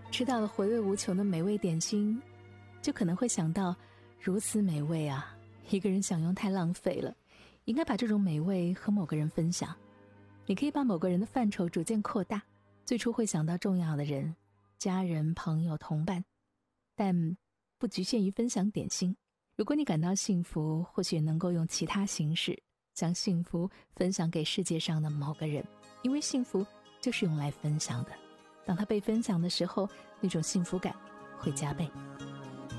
吃到了回味无穷的美味点心，就可能会想到，如此美味啊，一个人享用太浪费了，应该把这种美味和某个人分享。你可以把某个人的范畴逐渐扩大，最初会想到重要的人，家人、朋友、同伴，但不局限于分享点心。如果你感到幸福，或许能够用其他形式将幸福分享给世界上的某个人，因为幸福就是用来分享的。当它被分享的时候，那种幸福感会加倍。